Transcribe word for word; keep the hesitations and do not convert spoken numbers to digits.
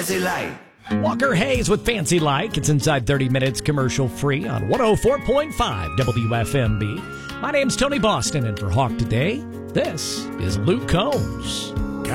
Fancy Like. Walker Hayes with Fancy Like. It's inside thirty minutes commercial free on one oh four point five W F M B. My name's Tony Boston, and for Hawk today, this is Luke Combs.